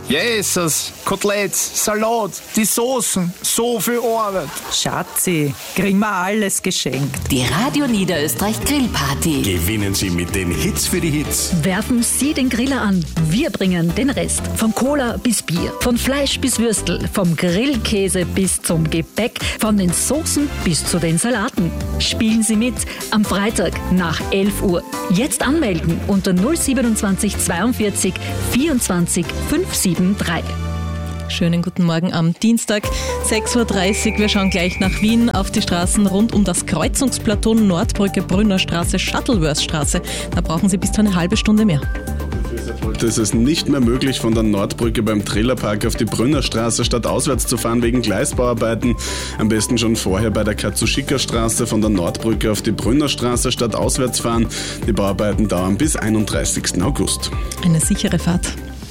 Jesus, Koteletts, Salat, die Soßen, so viel Arbeit. Schatzi, kriegen wir alles geschenkt. Die Radio Niederösterreich Grillparty. Gewinnen Sie mit den Hits für die Hits. Werfen Sie den Griller an. Wir bringen den Rest. Von Cola bis Bier, von Fleisch bis Würstel, vom Grillkäse bis zum Gebäck, von den Soßen bis zu den Salaten. Spielen Sie mit am Freitag nach 11 Uhr. Jetzt anmelden unter 027 42 24 573. Schönen guten Morgen am Dienstag, 6.30 Uhr. Wir schauen gleich nach Wien auf die Straßen rund um das Kreuzungsplateau Nordbrücke, Brünnerstraße, Shuttleworth-Straße. Da brauchen Sie bis zu eine halbe Stunde mehr. Heute ist es nicht mehr möglich, von der Nordbrücke beim Trailerpark auf die Brünnerstraße stadtauswärts zu fahren wegen Gleisbauarbeiten. Am besten schon vorher bei der Katsushika-Straße von der Nordbrücke auf die Brünnerstraße stadtauswärts fahren. Die Bauarbeiten dauern bis 31. August. Eine sichere Fahrt.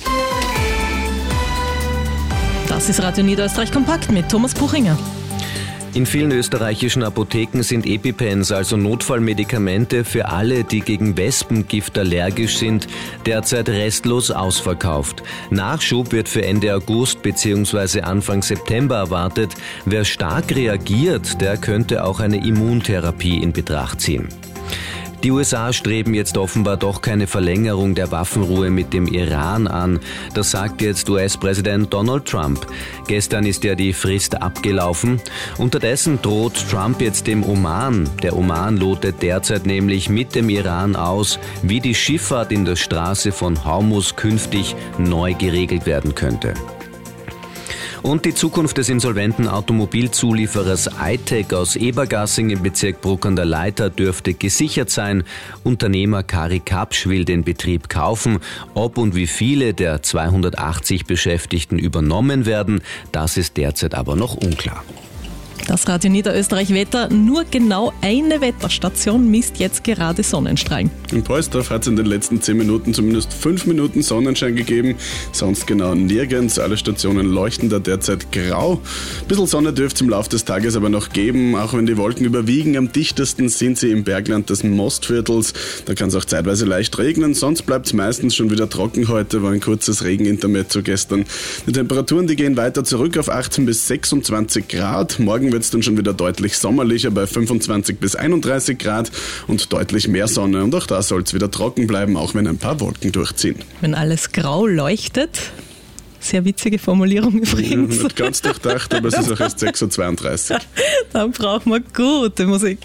Das ist Radio Niederösterreich Kompakt mit Thomas Buchinger. In vielen österreichischen Apotheken sind EpiPens, also Notfallmedikamente für alle, die gegen Wespengift allergisch sind, derzeit restlos ausverkauft. Nachschub wird für Ende August bzw. Anfang September erwartet. Wer stark reagiert, der könnte auch eine Immuntherapie in Betracht ziehen. Die USA streben jetzt offenbar doch keine Verlängerung der Waffenruhe mit dem Iran an. Das sagt jetzt US-Präsident Donald Trump. Gestern ist ja die Frist abgelaufen. Unterdessen droht Trump jetzt dem Oman. Der Oman lotet derzeit nämlich mit dem Iran aus, wie die Schifffahrt in der Straße von Hormuz künftig neu geregelt werden könnte. Und die Zukunft des insolventen Automobilzulieferers iTech aus Ebergassing im Bezirk Bruck an der Leitha dürfte gesichert sein. Unternehmer Kari Kapsch will den Betrieb kaufen. Ob und wie viele der 280 Beschäftigten übernommen werden, das ist derzeit aber noch unklar. Das Radio Niederösterreich Wetter, nur genau eine Wetterstation misst jetzt gerade Sonnenstrahlen. In Polsdorf hat es in den letzten 10 Minuten zumindest 5 Minuten Sonnenschein gegeben, sonst genau nirgends. Alle Stationen leuchten da derzeit grau. Ein bisschen Sonne dürfte es im Laufe des Tages aber noch geben, auch wenn die Wolken überwiegen. Am dichtesten sind sie im Bergland des Mostviertels. Da kann es auch zeitweise leicht regnen, sonst bleibt es meistens schon wieder trocken. Heute war ein kurzes Regenintermezzo gestern. Die Temperaturen, die gehen weiter zurück auf 18 bis 26 Grad. Morgen wird es dann schon wieder deutlich sommerlicher bei 25 bis 31 Grad und deutlich mehr Sonne. Und auch da soll es wieder trocken bleiben, auch wenn ein paar Wolken durchziehen. Wenn alles grau leuchtet, sehr witzige Formulierung übrigens. Ja, nicht ganz durchdacht, aber es ist auch erst 6.32 Uhr. Dann brauchen wir gute Musik.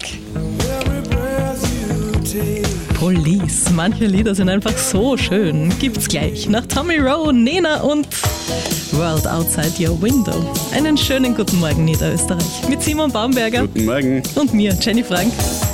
Police, manche Lieder sind einfach so schön. Gibt's gleich nach Tommy Rowe, Nena und World Outside Your Window. Einen schönen guten Morgen Niederösterreich mit Simon Baumberger. Guten Morgen. Und mir, Jenny Frank.